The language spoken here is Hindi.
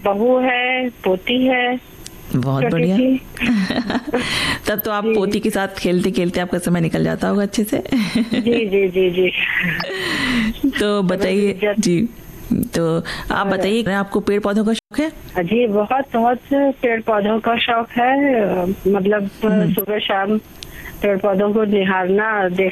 बहू है, पोती है। बहुत बढ़िया। तब तो आप पोती के साथ खेलते खेलते आपका समय निकल जाता होगा अच्छे से। जी जी जी जी। तो बताइए जी, तो आप बताइए, आपको पेड़ पौधों का शौक है? जी बहुत बहुत पेड़ पौधों का शौक है। मतलब सुबह शाम पेड़ पौधों को निहारना, देख